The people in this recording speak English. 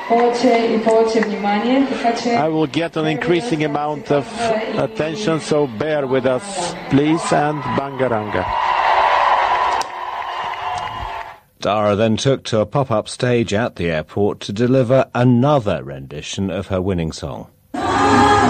I will get an increasing amount of attention, so bear with us, please, and Bangaranga. Dara then took to a pop-up stage at the airport to deliver another rendition of her winning song.